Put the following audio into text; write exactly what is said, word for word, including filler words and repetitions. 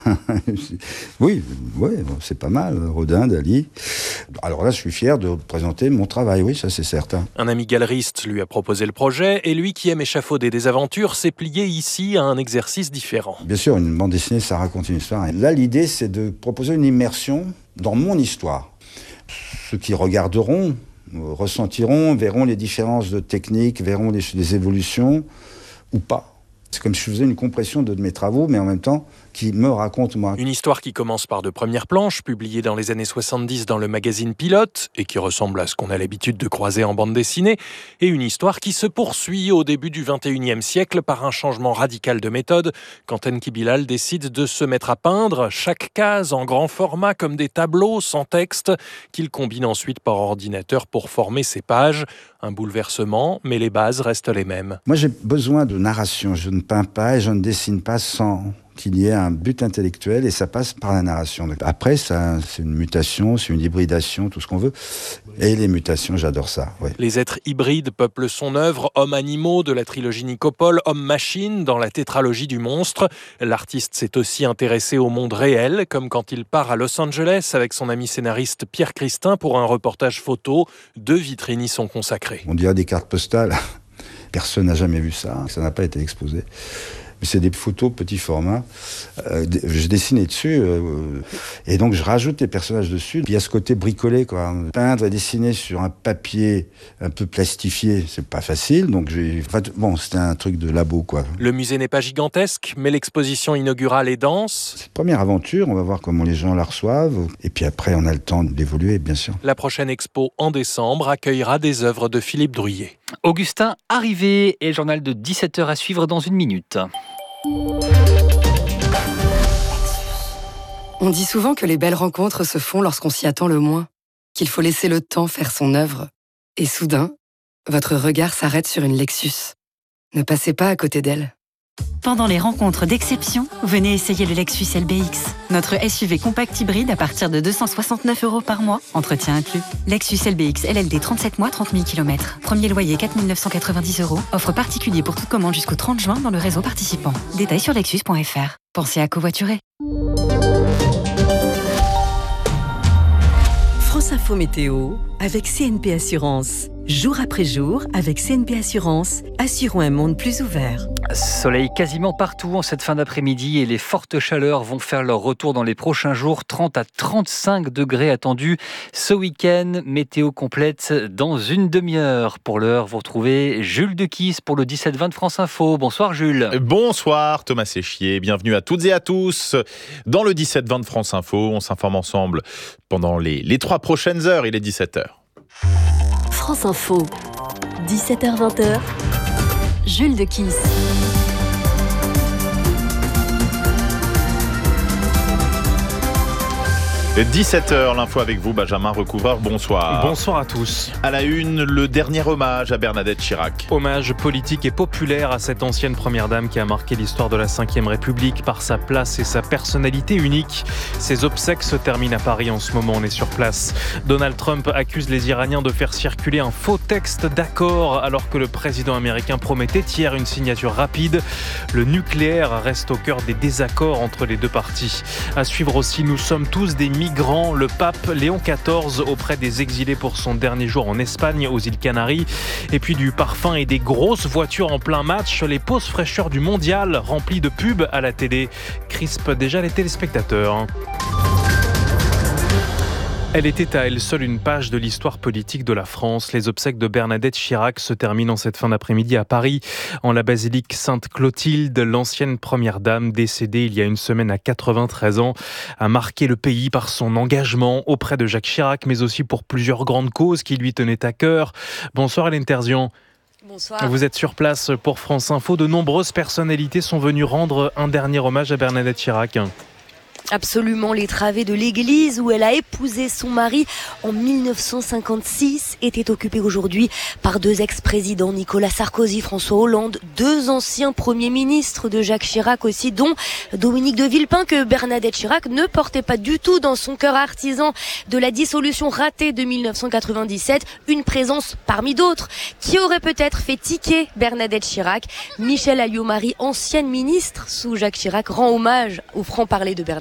Oui, oui, c'est pas mal, Rodin, Dali. Alors là, je suis fier de présenter mon travail, oui, ça c'est certain. Un ami galeriste lui a proposé le projet et lui qui aime échafauder des aventures s'est plié ici à un exercice différent. Bien sûr, une bande dessinée, ça raconte une histoire. Et là, l'idée, c'est de proposer une immersion dans mon histoire. Ceux qui regarderont, ressentiront, verront les différences de technique, verront les, les évolutions ou pas. C'est comme si je faisais une compression de mes travaux, mais en même temps, qui me raconte moi. Une histoire qui commence par de premières planches, publiées dans les années soixante-dix dans le magazine Pilote, et qui ressemble à ce qu'on a l'habitude de croiser en bande dessinée, et une histoire qui se poursuit au début du vingt et unième siècle par un changement radical de méthode, quand Enki Bilal décide de se mettre à peindre chaque case en grand format comme des tableaux sans texte, qu'il combine ensuite par ordinateur pour former ses pages. Un bouleversement, mais les bases restent les mêmes. Moi, j'ai besoin de narration. Je ne peins pas et je ne dessine pas sans qu'il y ait un but intellectuel, et ça passe par la narration. Après, ça, c'est une mutation, c'est une hybridation, tout ce qu'on veut. Et les mutations, j'adore ça. Ouais. Les êtres hybrides peuplent son œuvre, hommes-animaux de la trilogie Nicopole, hommes-machines dans la tétralogie du monstre. L'artiste s'est aussi intéressé au monde réel, comme quand il part à Los Angeles avec son ami scénariste Pierre Christin pour un reportage photo. Deux vitrines y sont consacrées. On dirait des cartes postales. Personne n'a jamais vu ça, ça n'a pas été exposé. Mais c'est des photos petit format. Euh, je dessinais dessus euh, et donc je rajoute des personnages dessus. Puis il y a ce côté bricolé, quoi. Peindre et dessiner sur un papier un peu plastifié, c'est pas facile. Donc j'ai, enfin, bon, c'était un truc de labo, quoi. Le musée n'est pas gigantesque, mais l'exposition inaugurale est dense. C'est une première aventure, on va voir comment les gens la reçoivent. Et puis après, on a le temps d'évoluer, bien sûr. La prochaine expo en décembre accueillera des œuvres de Philippe Druillet. Augustin Arrivé et journal de dix-sept heures à suivre dans une minute. On dit souvent que les belles rencontres se font lorsqu'on s'y attend le moins, qu'il faut laisser le temps faire son œuvre. Et soudain, votre regard s'arrête sur une Lexus. Ne passez pas à côté d'elle. Pendant les rencontres d'exception, venez essayer le Lexus L B X. Notre S U V compact hybride à partir de deux cent soixante-neuf euros par mois, entretien inclus. Lexus L B X L L D trente-sept mois, trente mille kilomètres. Premier loyer quatre mille neuf cent quatre-vingt-dix euros. Offre particulier pour toute commande jusqu'au trente juin dans le réseau participant. Détails sur lexus point f r. Pensez à covoiturer. France Info Météo avec C N P Assurance. Jour après jour, avec C N P Assurance, assurons un monde plus ouvert. Soleil quasiment partout en cette fin d'après-midi et les fortes chaleurs vont faire leur retour dans les prochains jours. trente à trente-cinq degrés attendus ce week-end. Météo complète dans une demi-heure. Pour l'heure, vous retrouvez Jules Dequisse pour le dix-sept vingt de France Info. Bonsoir Jules. Bonsoir Thomas Séchier. Bienvenue à toutes et à tous. Dans le dix-sept vingt de France Info, on s'informe ensemble pendant les, les trois prochaines heures. Il est dix-sept heures. France Info, dix-sept heures vingt, Jules Dequisse. dix-sept heures, l'info avec vous, Benjamin Recouvreur, bonsoir. Bonsoir à tous. À la une, le dernier hommage à Bernadette Chirac. Hommage politique et populaire à cette ancienne première dame qui a marqué l'histoire de la cinquième République par sa place et sa personnalité unique. Ses obsèques se terminent à Paris en ce moment, on est sur place. Donald Trump accuse les Iraniens de faire circuler un faux texte d'accord alors que le président américain promettait hier une signature rapide. Le nucléaire reste au cœur des désaccords entre les deux parties. À suivre aussi, nous sommes tous des migrants. Le pape Léon quatorze auprès des exilés pour son dernier jour en Espagne, aux îles Canaries. Et puis du parfum et des grosses voitures en plein match. Les pauses fraîcheurs du mondial remplies de pubs à la télé crispent déjà les téléspectateurs. Elle était à elle seule une page de l'histoire politique de la France. Les obsèques de Bernadette Chirac se terminent en cette fin d'après-midi à Paris, en la basilique Sainte-Clotilde. L'ancienne première dame, décédée il y a une semaine à quatre-vingt-treize ans, a marqué le pays par son engagement auprès de Jacques Chirac, mais aussi pour plusieurs grandes causes qui lui tenaient à cœur. Bonsoir Hélène Terzian. Bonsoir. Vous êtes sur place pour France Info. De nombreuses personnalités sont venues rendre un dernier hommage à Bernadette Chirac. Absolument, les travées de l'église où elle a épousé son mari en mille neuf cent cinquante-six étaient occupées aujourd'hui par deux ex-présidents, Nicolas Sarkozy, François Hollande, deux anciens premiers ministres de Jacques Chirac aussi, dont Dominique de Villepin, que Bernadette Chirac ne portait pas du tout dans son cœur artisan de la dissolution ratée de mille neuf cent quatre-vingt-dix-sept, une présence parmi d'autres qui aurait peut-être fait tiquer Bernadette Chirac. Michèle Alliot-Marie, ancienne ministre sous Jacques Chirac, rend hommage au franc-parler de Bernadette.